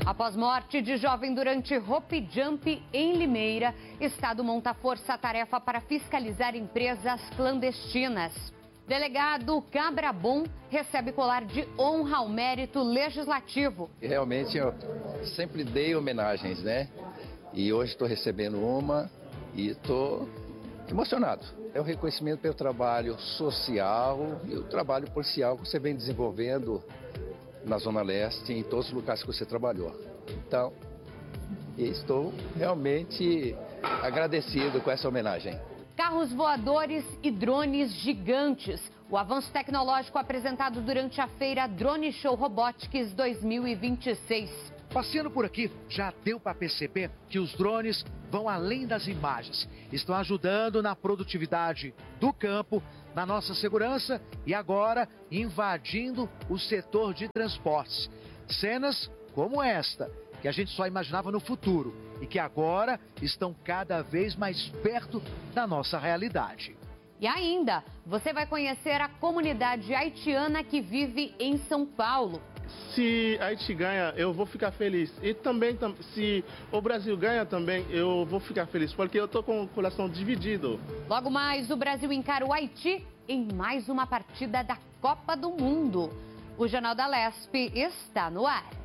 Após morte de jovem durante Hopi Jump em Limeira, Estado monta força-tarefa para fiscalizar empresas clandestinas. Delegado Cabrabon recebe colar de honra ao mérito legislativo. Realmente eu sempre dei homenagens, né? E hoje estou recebendo uma e estou emocionado. É o reconhecimento pelo trabalho social e o trabalho policial que você vem desenvolvendo na Zona Leste e em todos os lugares que você trabalhou. Então, estou realmente agradecido com essa homenagem. Carros voadores e drones gigantes. O avanço tecnológico apresentado durante a feira Drone Show Robotics 2026. Passeando por aqui, já deu para perceber que os drones vão além das imagens. Estão ajudando na produtividade do campo, na nossa segurança e agora invadindo o setor de transportes. Cenas como esta, que a gente só imaginava no futuro e que agora estão cada vez mais perto da nossa realidade. E ainda, você vai conhecer a comunidade haitiana que vive em São Paulo. Se Haiti ganha, eu vou ficar feliz. E também, se o Brasil ganha também, eu vou ficar feliz, porque eu estou com o coração dividido. Logo mais, o Brasil encara o Haiti em mais uma partida da Copa do Mundo. O Jornal da Lespe está no ar.